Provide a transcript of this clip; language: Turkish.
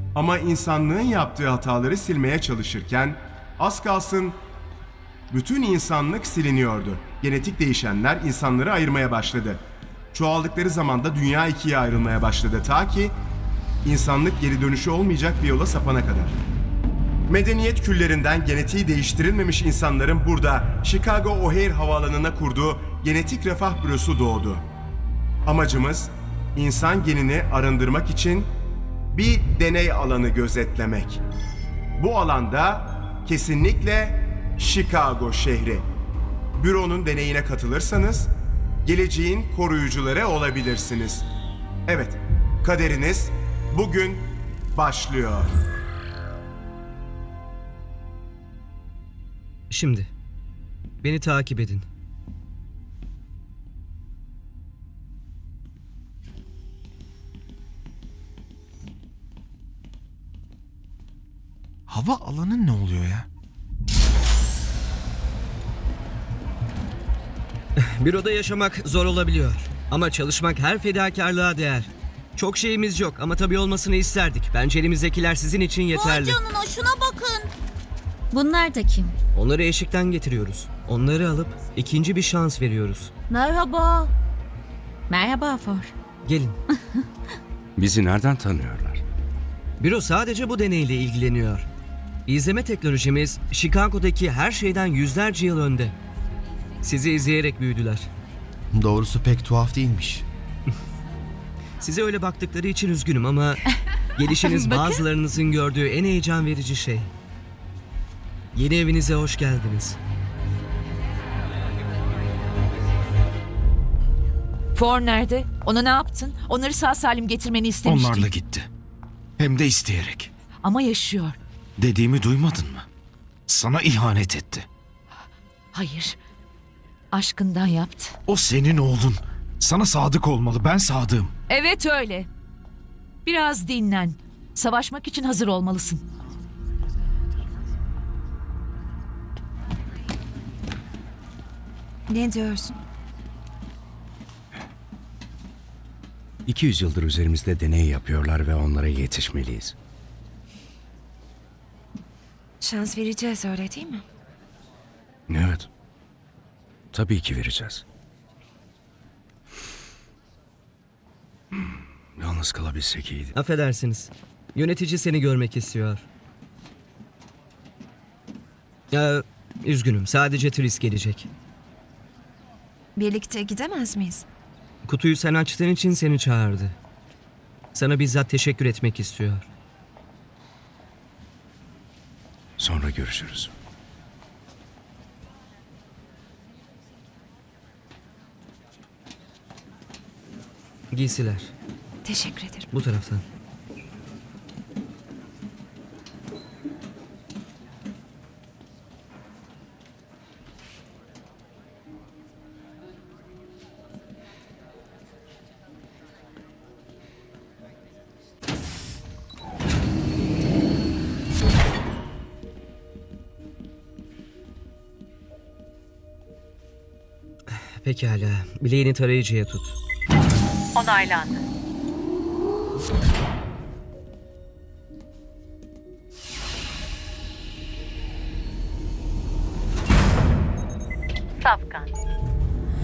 Ama insanlığın yaptığı hataları silmeye çalışırken az kalsın bütün insanlık siliniyordu. Genetik değişenler insanları ayırmaya başladı. Çoğaldıkları zaman da dünya ikiye ayrılmaya başladı ta ki insanlık geri dönüşü olmayacak bir yola sapana kadar. Medeniyet küllerinden genetiği değiştirilmemiş insanların burada Chicago O'Hare havaalanına kurduğu Genetik Refah Bürosu doğdu. Amacımız insan genini arındırmak için bir deney alanı gözetlemek. Bu alanda kesinlikle Chicago şehri. Büronun deneyine katılırsanız geleceğin koruyucuları olabilirsiniz. Evet, kaderiniz bugün başlıyor. Şimdi beni takip edin. Hava alanı ne oluyor ya? Büroda yaşamak zor olabiliyor. Ama çalışmak her fedakarlığa değer. Çok şeyimiz yok ama tabii olmasını isterdik. Bence elimizdekiler sizin için Vay yeterli. canına, şuna bakın. Bunlar da kim? Onları eşikten getiriyoruz. Onları alıp ikinci bir şans veriyoruz. Merhaba. Merhaba For. Gelin. Bizi nereden tanıyorlar? Büro sadece bu deneyle ilgileniyor. İzleme teknolojimiz Chicago'daki her şeyden yüzlerce yıl önde. Sizi izleyerek büyüdüler. Doğrusu pek tuhaf değilmiş. Size öyle baktıkları için üzgünüm ama gelişiniz bazılarınızın gördüğü en heyecan verici şey. Yeni evinize hoş geldiniz. For nerede? Ona ne yaptın? Onları sağ salim getirmeni istemiştim. Onlarla gitti. Hem de isteyerek. Ama yaşıyor. Dediğimi duymadın mı? Sana ihanet etti. Hayır. Aşkından yaptı. O senin oğlun. Sana sadık olmalı. Ben sadığım. Evet öyle. Biraz dinlen. Savaşmak için hazır olmalısın. Ne diyorsun? 200 yıldır üzerimizde deney yapıyorlar ve onlara yetişmeliyiz. Şans vereceğiz, öyle değil mi? Evet. Tabii ki vereceğiz. Yalnız kalabilsek iyiydi. Affedersiniz. Yönetici seni görmek istiyor. Üzgünüm. Sadece turist gelecek. Birlikte gidemez miyiz? Kutuyu sen açtığın için seni çağırdı. Sana bizzat teşekkür etmek istiyor. Sonra görüşürüz. Giysiler. Teşekkür ederim. Bu taraftan. Pekala. Bileğini tarayıcıya tut. Onaylandı. Safkan.